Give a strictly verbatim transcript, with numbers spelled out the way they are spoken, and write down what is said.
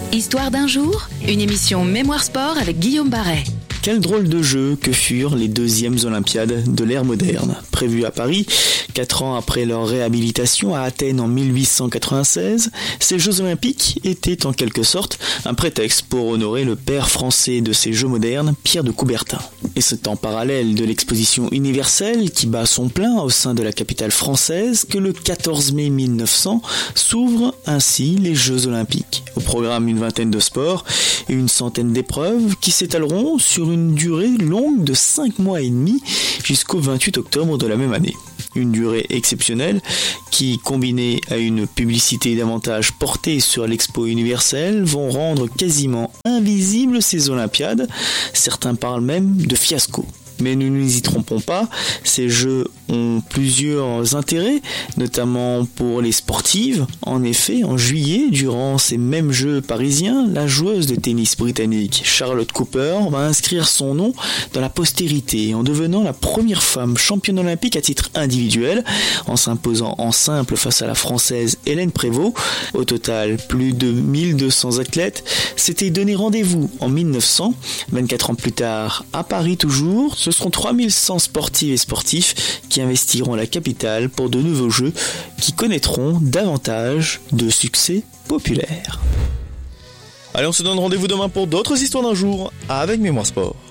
Histoire d'un jour, une émission Mémoire Sport avec Guillaume Barret. Quel drôle de jeu que furent les deuxièmes Olympiades de l'ère moderne, prévues à Paris, quatre ans après leur réhabilitation à Athènes en mille huit cent quatre-vingt-seize. Ces Jeux Olympiques étaient en quelque sorte un prétexte pour honorer le père français de ces Jeux modernes, Pierre de Coubertin. Et c'est en parallèle de l'exposition universelle qui bat son plein au sein de la capitale française que le quatorze mai mille neuf cents s'ouvrent ainsi les Jeux Olympiques. Au programme une vingtaine de sports et une centaine d'épreuves qui s'étaleront sur une durée longue de cinq mois et demi jusqu'au vingt-huit octobre de la même année. Une durée exceptionnelle qui, combinée à une publicité davantage portée sur l'expo universelle, vont rendre quasiment invisibles ces Olympiades. Certains parlent même de fiasco. Mais nous ne nous y trompons pas, ces jeux ont plusieurs intérêts, notamment pour les sportives. En effet, en juillet, durant ces mêmes Jeux parisiens, la joueuse de tennis britannique Charlotte Cooper va inscrire son nom dans la postérité en devenant la première femme championne olympique à titre individuel, en s'imposant en simple face à la française Hélène Prévost. Au total, plus de mille deux cents athlètes s'étaient donné rendez-vous en mille neuf cents, vingt-quatre ans plus tard, à Paris toujours. Ce seront trois mille cent sportives et sportifs qui investiront la capitale pour de nouveaux Jeux qui connaîtront davantage de succès populaire. Allez, on se donne rendez-vous demain pour d'autres histoires d'un jour avec Mémoire Sport.